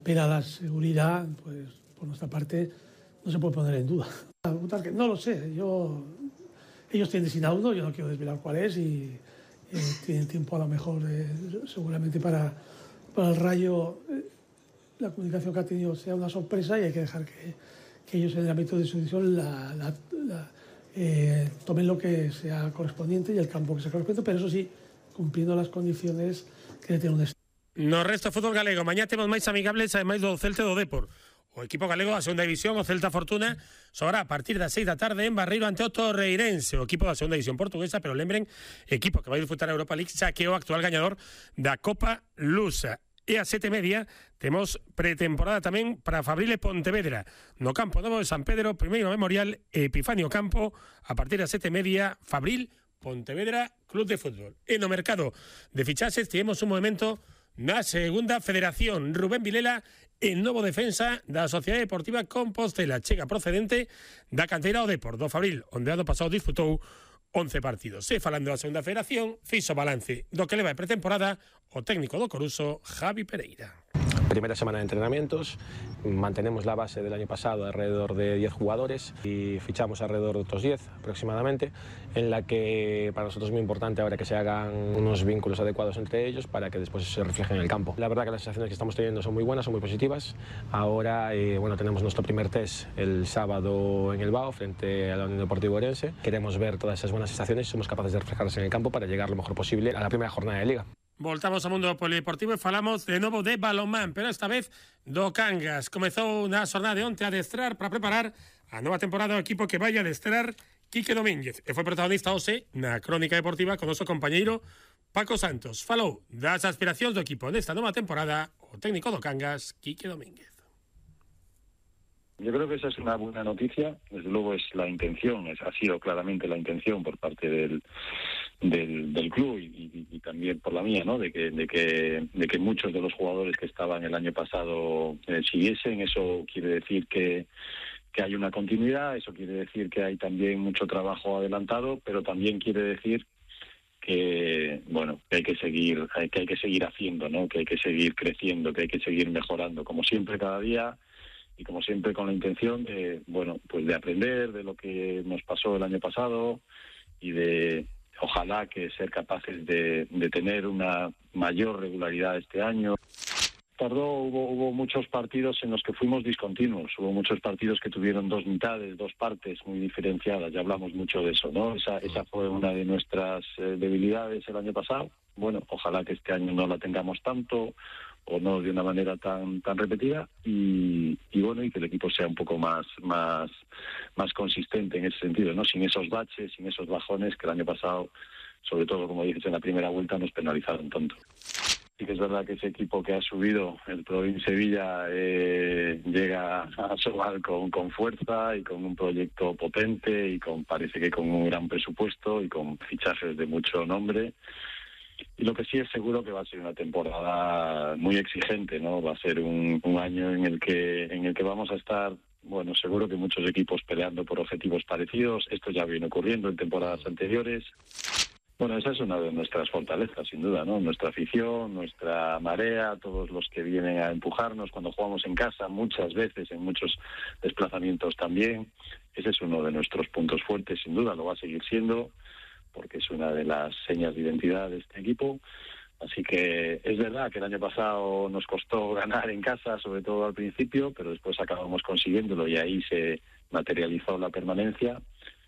Pero la seguridad, pues por nuestra parte, no se puede poner en duda. No lo sé, ellos tienen designado, yo no quiero desvelar cuál es y tienen tiempo a lo mejor seguramente para el Rayo. La comunicación que ha tenido sea una sorpresa y hay que dejar que ellos en el ámbito de su decisión tomen lo que sea correspondiente y el campo que sea correspondiente, pero eso sí, cumpliendo las condiciones que tiene un Estado. No resto fútbol galego. Mañá temos máis amigables ademais do Celta e do Depor. O equipo galego da segunda división, o Celta Fortuna, xogará a partir das 6 da tarde en Barreiro ante o Torreirense, o equipo da segunda división portuguesa, pero lembren, equipo que vai disputar a Europa League, xa que é o actual gañador da Copa Lusa. E a 7:30 temos pretemporada tamén para Fabril e Pontevedra. No campo novo de San Pedro, primeiro memorial Epifanio Campo, a partir das 7:30, Fabril, Pontevedra, Club de Fútbol. E no mercado de fichaxes tivemos un movimento na segunda federación. Rubén Vilela, el novo defensa da Sociedade Deportiva Compostela, chega procedente da canteira o Depor do Fabril, onde ano pasado disputou 11 partidos. E falando da segunda federación, fixo balance do que leva de pretemporada o técnico do Coruso, Javi Pereira. Primera semana de entrenamientos, mantenemos la base del año pasado alrededor de 10 jugadores y fichamos alrededor de otros 10 aproximadamente, en la que para nosotros es muy importante ahora que se hagan unos vínculos adecuados entre ellos para que después se reflejen en el campo. La verdad que las sensaciones que estamos teniendo son muy buenas, son muy positivas. Ahora tenemos nuestro primer test el sábado en el BAO frente a la Unión Deportiva Orense. Queremos ver todas esas buenas sensaciones y somos capaces de reflejarlas en el campo para llegar lo mejor posible a la primera jornada de Liga. Voltamos ao mundo polideportivo e falamos de novo de balonmán, pero esta vez do Cangas. Comezou na xornada de onte a adestrar para preparar a nova temporada do equipo que vai a adestrar Quique Domínguez. E foi protagonista hoxe na crónica deportiva con o noso compañeiro Paco Santos. Falou das aspiracións do equipo nesta nova temporada o técnico do Cangas, Quique Domínguez. Yo creo que esa es una buena noticia, desde luego es la intención, ha sido claramente la intención por parte del club y también por la mía, ¿no? de que muchos de los jugadores que estaban el año pasado siguiesen. Eso quiere decir que hay una continuidad, eso quiere decir que hay también mucho trabajo adelantado, pero también quiere decir que hay que seguir haciendo, ¿no? Que hay que seguir creciendo, que hay que seguir mejorando, como siempre cada día. Y como siempre con la intención de aprender de lo que nos pasó el año pasado y de ojalá que ser capaces de tener una mayor regularidad este año. Hubo muchos partidos en los que fuimos discontinuos, hubo muchos partidos que tuvieron dos mitades, dos partes muy diferenciadas, ya hablamos mucho de eso, ¿no? Esa fue una de nuestras debilidades el año pasado. Bueno, ojalá que este año no la tengamos tanto o no de una manera tan repetida y que el equipo sea un poco más consistente en ese sentido, ¿no? Sin esos baches, sin esos bajones que el año pasado, sobre todo como dices en la primera vuelta, nos penalizaron tanto. Sí que es verdad que ese equipo que ha subido, el Provín Sevilla, llega a Sobal con fuerza y con un proyecto potente y parece que con un gran presupuesto y con fichajes de mucho nombre. Y lo que sí es seguro que va a ser una temporada muy exigente, ¿no? Va a ser un año en el que vamos a estar, seguro que muchos equipos peleando por objetivos parecidos. Esto ya viene ocurriendo en temporadas anteriores. Esa es una de nuestras fortalezas, sin duda, ¿no? Nuestra afición, nuestra marea, todos los que vienen a empujarnos cuando jugamos en casa, muchas veces, en muchos desplazamientos también. Ese es uno de nuestros puntos fuertes, sin duda, lo va a seguir siendo, porque es una de las señas de identidad de este equipo. Así que es verdad que el año pasado nos costó ganar en casa, sobre todo al principio, pero después acabamos consiguiéndolo y ahí se materializó la permanencia.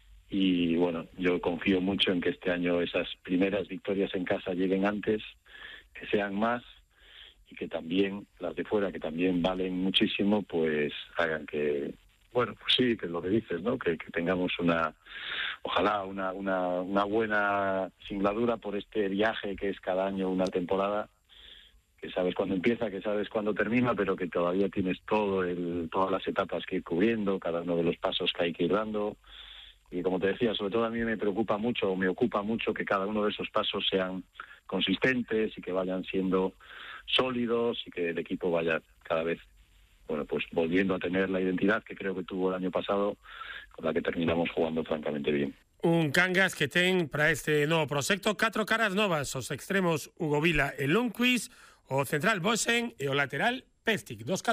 Y yo confío mucho en que este año esas primeras victorias en casa lleguen antes, que sean más y que también las de fuera, que también valen muchísimo, pues hagan que, sí, que lo que dices, ¿no? Que tengamos ojalá una buena singladura por este viaje que es cada año una temporada, que sabes cuándo empieza, que sabes cuándo termina, pero que todavía tienes todas las etapas que ir cubriendo, cada uno de los pasos que hay que ir dando. Y como te decía, sobre todo a mí me ocupa mucho que cada uno de esos pasos sean consistentes y que vayan siendo sólidos y que el equipo vaya cada vez volviendo a tener la identidad que creo que tuvo el año pasado, con la que terminamos jugando francamente bien. Un Cangas que ten para este novo proxecto 4 caras novas, os extremos Hugo Vila e Lundqvist, o central Bosen e o lateral Pestic, 2